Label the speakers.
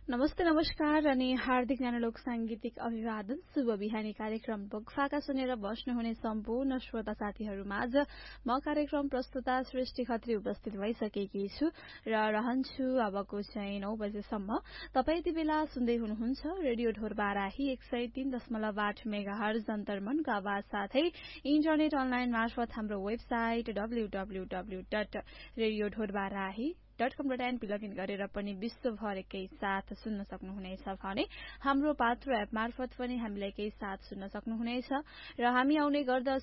Speaker 1: नमस्ते नमस्कार अनि हार्दिक न्यानोलोक सांगीतिक अभिवादन शुभ बिहानी कार्यक्रम बोक्फाका सुनेर बस्नुहुने सम्पूर्ण श्रोता साथीहरूमाझ म कार्यक्रम प्रस्तुता सृष्टि खत्री उपस्थित भइसकेकी छु र रहन्छु अबको चाहिँ 9 बजेसम्म। तपाई यति बेला सुन्दै हुनुहुन्छ रेडियो ढोरबाराही 103.8 मेगाहर्ज अन्तर्मनको आवाज साथै इन्टरनेट अनलाइन मार्फत हाम्रो वेबसाइट www.radiodhorbarahi.com.np लगइन गरेर पनि विश्वभर एकै साथ सुन्न सक्नुहुनेछ भने हाम्रो पात्रो एप मार्फत पनि हामीलाई एकै साथ सुन्न सक्नुहुनेछ र हामी आउने गर्दछौं